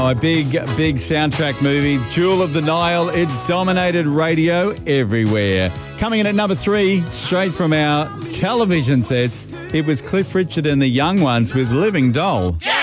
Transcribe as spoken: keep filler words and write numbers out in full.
A big, big soundtrack movie, Jewel of the Nile. It dominated radio everywhere. Coming in at number three, straight from our television sets, it was Cliff Richard and the Young Ones with Living Doll. Yeah!